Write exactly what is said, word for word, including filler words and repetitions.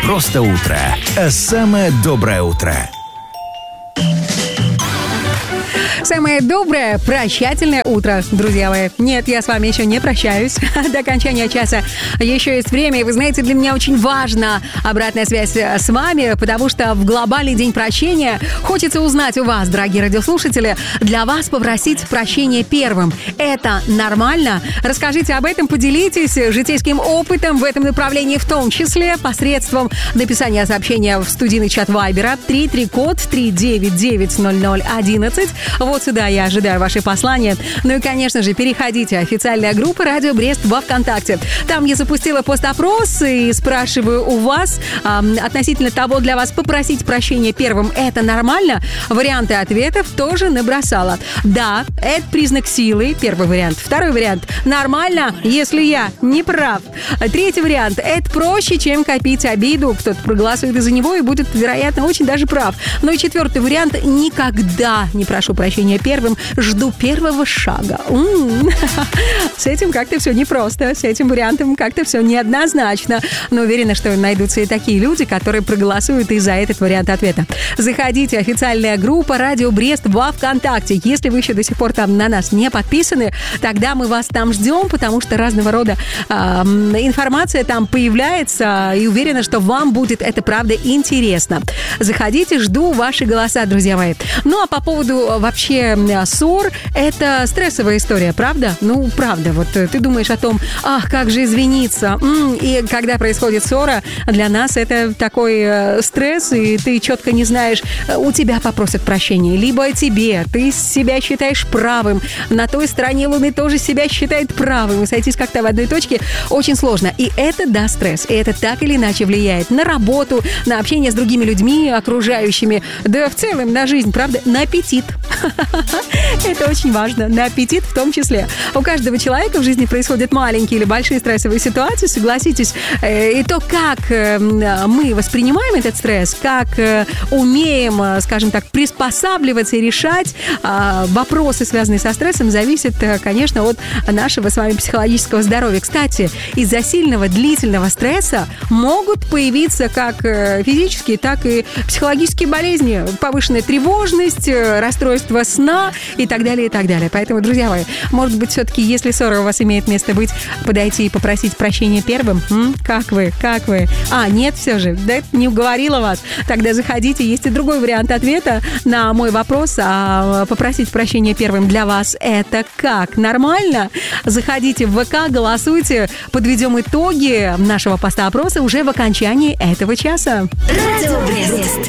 просто утро, а самое доброе утро. Самое доброе, прощательное утро, друзья мои. Нет, я с вами еще не прощаюсь. До окончания часа еще есть время. И вы знаете, для меня очень важна обратная связь с вами, потому что в глобальный день прощения хочется узнать у вас, дорогие радиослушатели, для вас попросить прощения первым. Это нормально? Расскажите об этом, поделитесь житейским опытом в этом направлении, в том числе посредством написания сообщения в студийный чат Вайбера три три код три девять девять ноль ноль одиннадцать. Вот сюда я ожидаю ваши послания. Ну и, конечно же, переходите в официальная группа «Радио Брест» во ВКонтакте. Там я запустила пост-опрос и спрашиваю у вас э, относительно того, для вас попросить прощения первым. Это нормально? Варианты ответов тоже набросала. Да, это признак силы. Первый вариант. Второй вариант. Нормально, если я не прав. Третий вариант. Это проще, чем копить обиду. Кто-то проголосует из-за него и будет, вероятно, очень даже прав. Ну и четвертый вариант. Никогда не прошу прощения первым, жду первого шага. М-м-м. С этим как-то все непросто, с этим вариантом как-то все неоднозначно. Но уверена, что найдутся и такие люди, которые проголосуют и за этот вариант ответа. Заходите в официальная группа «Радио Брест» во ВКонтакте. Если вы еще до сих пор там на нас не подписаны, тогда мы вас там ждем, потому что разного рода э, информация там появляется, и уверена, что вам будет это правда интересно. Заходите, жду ваши голоса, друзья мои. Ну а по поводу вообще ссор – это стрессовая история, правда? Ну, правда. Вот ты думаешь о том, ах, как же извиниться. И когда происходит ссора, для нас это такой стресс, и ты четко не знаешь, у тебя попросят прощения, либо тебе. Ты себя считаешь правым. На той стороне Луны тоже себя считает правым. И сойтись как-то в одной точке очень сложно. И это, да, стресс. И это так или иначе влияет на работу, на общение с другими людьми, окружающими, да в целом на жизнь, правда? На аппетит. Это очень важно, на аппетит в том числе. У каждого человека в жизни происходят маленькие или большие стрессовые ситуации, согласитесь. И то, как мы воспринимаем этот стресс, как умеем, скажем так, приспосабливаться и решать вопросы, связанные со стрессом, зависит, конечно, от нашего с вами психологического здоровья. Кстати, из-за сильного, длительного стресса могут появиться как физические, так и психологические болезни, повышенная тревожность, расстройство сна и так далее, и так далее. Поэтому, друзья мои, может быть, все-таки, если ссора у вас имеет место быть, подойти и попросить прощения первым? М? Как вы? Как вы? А, нет, все же, да, не уговорила вас. Тогда заходите. Есть и другой вариант ответа на мой вопрос. А попросить прощения первым для вас это как? Нормально? Заходите в ВК, голосуйте. Подведем итоги нашего поста-опроса уже в окончании этого часа. Радио Брест.